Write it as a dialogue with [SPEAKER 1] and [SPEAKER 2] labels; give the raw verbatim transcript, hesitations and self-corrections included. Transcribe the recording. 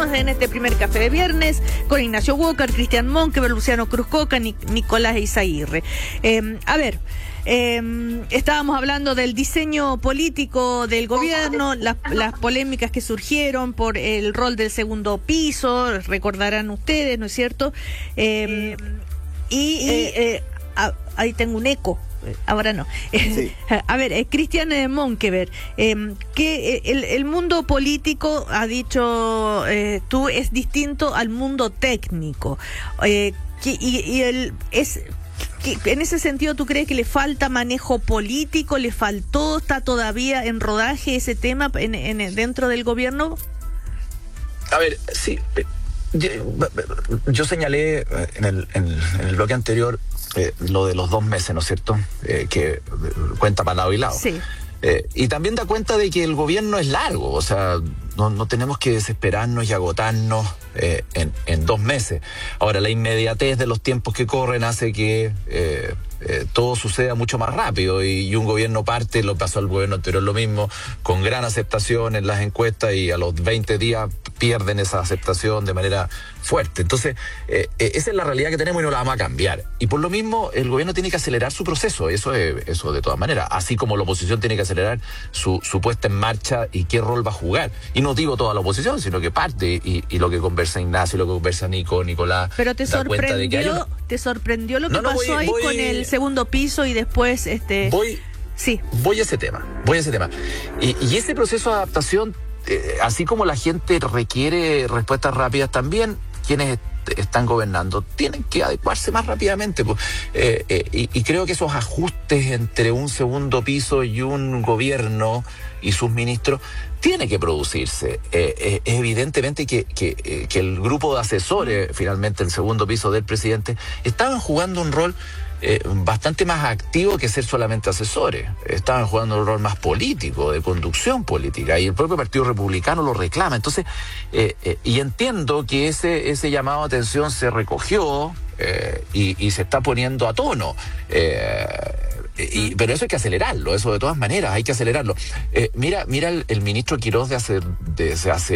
[SPEAKER 1] acompañarnos en este primer café de viernes con Ignacio Walker, Cristian Monkever, Luciano Cruzcoca, Nic Nicolás Izaguirre. Eh, a ver, eh, estábamos hablando del diseño político del gobierno, las, las polémicas que surgieron por el rol del segundo piso, recordarán ustedes, ¿no es cierto? Eh, y eh, eh, a, ahí tengo un eco. Ahora no. Sí. A ver, eh, Cristian eh, Monkever, eh, que eh, el, el mundo político, ha dicho eh, tú, es distinto al mundo técnico. Eh, que, y, y el es que, en ese sentido, ¿tú crees que le falta manejo político? ¿Le faltó? ¿Está todavía en rodaje ese tema en, en, dentro del gobierno?
[SPEAKER 2] A ver, sí. Yo, yo señalé en el, en, en el bloque anterior eh, lo de los dos meses, ¿no es cierto? Eh, que cuenta para lado y lado.
[SPEAKER 1] Sí.
[SPEAKER 2] Eh, y también da cuenta de que el gobierno es largo, o sea, no, no tenemos que desesperarnos y agotarnos eh, en, en dos meses. Ahora, la inmediatez de los tiempos que corren hace que eh, eh, todo suceda mucho más rápido y, y un gobierno parte, lo pasó al gobierno anterior lo mismo, con gran aceptación en las encuestas y a los veinte días pierden esa aceptación de manera fuerte. Entonces, eh, eh, esa es la realidad que tenemos y no la vamos a cambiar. Y por lo mismo, el gobierno tiene que acelerar su proceso, eso es, eso de todas maneras, así como la oposición tiene que acelerar su, su puesta en marcha y qué rol va a jugar. Y no digo toda la oposición, sino que parte, y, y lo que conversa Ignacio, lo que conversa Nico, Nicolás.
[SPEAKER 1] Pero te sorprendió, una... te sorprendió lo que no, no, pasó voy, ahí voy, con el segundo piso y después este.
[SPEAKER 2] Voy,
[SPEAKER 1] sí.
[SPEAKER 2] Voy a ese tema, voy a ese tema. Y, y ese proceso de adaptación, eh, así como la gente requiere respuestas rápidas, también quienes están gobernando tienen que adecuarse más rápidamente, pues. eh, eh, y, y creo que esos ajustes entre un segundo piso y un gobierno y sus ministros tiene que producirse. Eh, eh, evidentemente que, que, eh, que el grupo de asesores, finalmente el segundo piso del presidente, estaban jugando un rol Eh, bastante más activo que ser solamente asesores. Estaban jugando un rol más político, de conducción política, y el propio Partido Republicano lo reclama. Entonces, eh, eh, y entiendo que ese, ese llamado de atención se recogió eh, y, y se está poniendo a tono. Eh, Y, pero eso hay que acelerarlo, eso de todas maneras hay que acelerarlo. Eh, mira, mira el, el ministro Quirós de hace, de hace